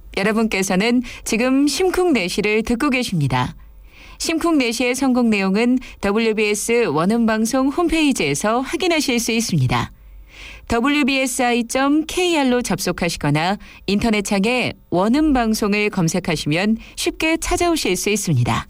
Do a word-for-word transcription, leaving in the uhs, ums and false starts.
여러분께서는 지금 심쿵 내시를 듣고 계십니다. 심쿵 내시의 선곡 내용은 더블유비에스 원음방송 홈페이지에서 확인하실 수 있습니다. 더블유 비 에스 아이 점 케이 알로 접속하시거나 인터넷창에 원음방송을 검색하시면 쉽게 찾아오실 수 있습니다.